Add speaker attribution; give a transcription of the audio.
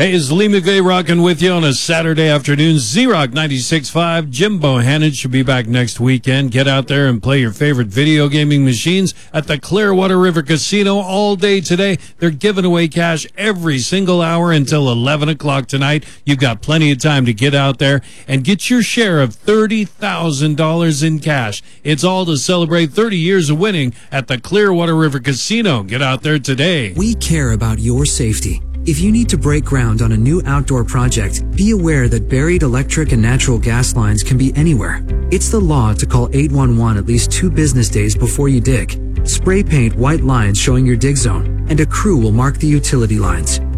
Speaker 1: Hey, it's Lee McVeigh rocking with you on a Saturday afternoon. Z-Rock 96.5. Jim Bohannon should be back next weekend. Get out there and play your favorite video gaming machines at the Clearwater River Casino all day today. They're giving away cash every single hour until 11 o'clock tonight. You've got plenty of time to get out there and get your share of $30,000 in cash. It's all to celebrate 30 years of winning at the Clearwater River Casino. Get out there today.
Speaker 2: We care about your safety. If you need to break ground on a new outdoor project, be aware that buried electric and natural gas lines can be anywhere. It's the law to call 811 at least 2 business days before you dig. Spray paint white lines showing your dig zone, and a crew will mark the utility lines.